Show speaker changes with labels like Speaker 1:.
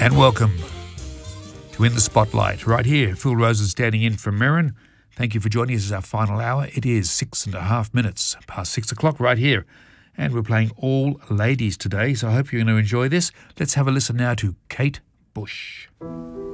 Speaker 1: And welcome to In the Spotlight, right here. Phil Rosen standing in for Mirren. Thank you for joining us as our final hour. It is 6.5 minutes past 6 o'clock right here. And we're playing all ladies today, so I hope you're going to enjoy this. Let's have a listen now to Kate Bush.